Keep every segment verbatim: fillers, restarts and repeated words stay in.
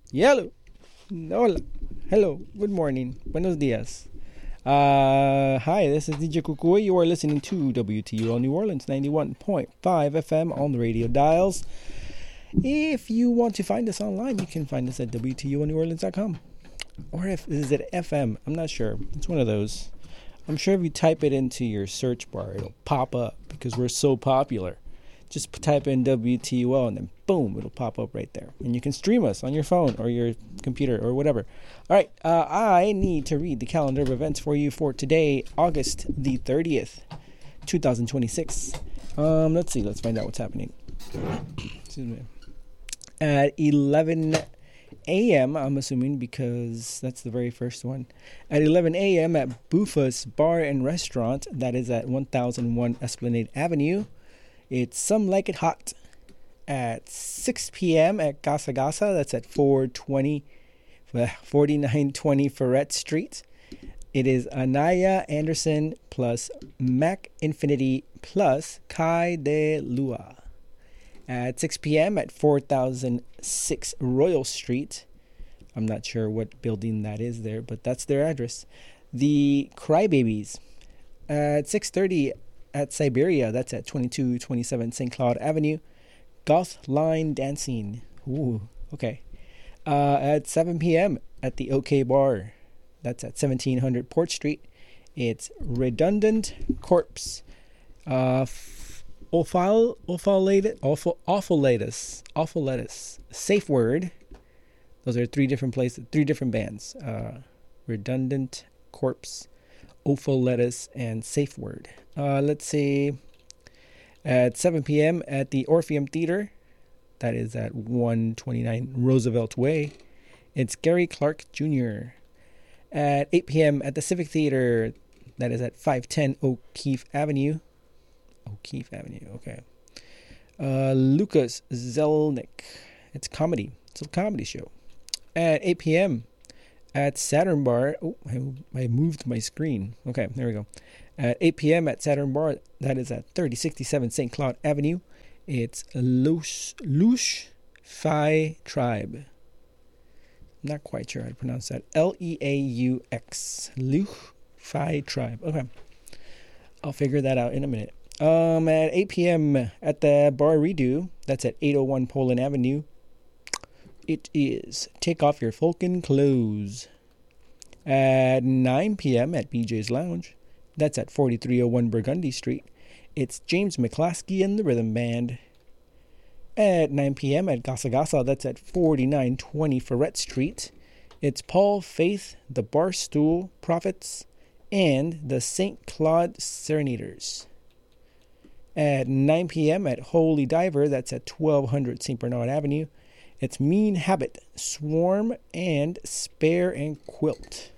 Yellow. Hola. Hello. Good morning. Buenos dias. Uh, hi, this is D J Kukui. You are listening to W T U L New Orleans ninety-one point five F M on the radio dials. If you want to find us online, you can find us at W T U L New Orleans dot com. Or if is it F M? I'm not sure. It's one of those. I'm sure if you type it into your search bar, it'll pop up because we're so popular. Just type in W T U L and then boom, it'll pop up right there. And you can stream us on your phone or your computer or whatever. All right, uh, I need to read the calendar of events for you for today, August the thirtieth, twenty twenty-six. Um, let's see, let's find out what's happening. Excuse me. At eleven a.m., I'm assuming because that's the very first one. At eleven a.m. at Buffa's Bar and Restaurant, that is at one thousand one Esplanade Avenue. It's Some Like It Hot. At six p.m. at Gasa Gasa, that's at four twenty, forty-nine twenty Ferret Street. It is Anaya Anderson plus Mac Infinity plus Kai de Lua. At six p.m. at four thousand six Royal Street. I'm not sure what building that is there, but that's their address. The Crybabies. At six thirty at Siberia, that's at twenty-two twenty-seven Saint Cloud Avenue. Goth Line Dancing. Ooh, okay. Uh, at seven p.m. at the OK Bar. That's at seventeen hundred Port Street. It's Redundant Corpse. Uh, f- Awful, awful, awful, awful lettuce, awful lettuce. Safe Word. Those are three different places, three different bands. Uh, Redundant Corpse, Awful Lettuce, and Safe Word. Uh, let's see. At seven p.m. at the Orpheum Theater. That is at one twenty-nine Roosevelt Way. It's Gary Clark Junior At eight p.m. at the Civic Theater. That is at five ten O'Keefe Avenue. O'Keefe Avenue, okay. Uh, Lucas Zelnick. It's comedy. It's a comedy show. At eight p.m. at Saturn Bar. Oh, I, I moved my screen. Okay, there we go. At eight p.m. at Saturn Bar. That is at thirty sixty-seven Saint Cloud Avenue. It's Lush, Lush Phi Tribe. I'm not quite sure how to pronounce that. L E A U X. Lush Phi Tribe. Okay. I'll figure that out in a minute. Um, at eight p.m. at the Bar Redo. That's at eight oh one Poland Avenue. It is Take Off Your Falcon Clothes. At nine p.m. at B J's Lounge. That's at forty-three oh one Burgundy Street. It's James McClaskey and the Rhythm Band. At nine p.m. at Gasa Gasa. That's at forty-nine twenty Ferret Street. It's Paul Faith, the Barstool Prophets, and the Saint Claude Serenaders. At nine p.m. at Holy Diver, that's at twelve hundred Saint Bernard Avenue. It's Mean Habit, Swarm, and Spare and Quilt.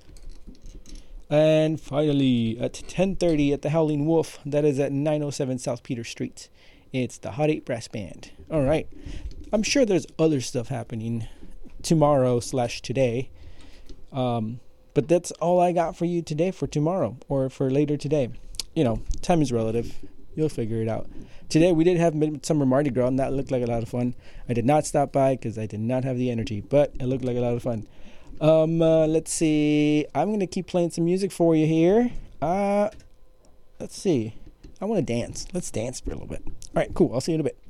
And finally, at ten thirty at the Howling Wolf, that is at nine oh seven South Peter Street. It's the Hot eight Brass Band. All right. I'm sure there's other stuff happening tomorrow slash today. Um, but that's all I got for you today for tomorrow or for later today. You know, time is relative. You'll figure it out. Today we did have Midsummer Mardi Gras, and that looked like a lot of fun. I did not stop by because I did not have the energy, but it looked like a lot of fun. Um, uh, let's see. I'm going to keep playing some music for you here. Uh, let's see. I want to dance. Let's dance for a little bit. All right, cool. I'll see you in a bit.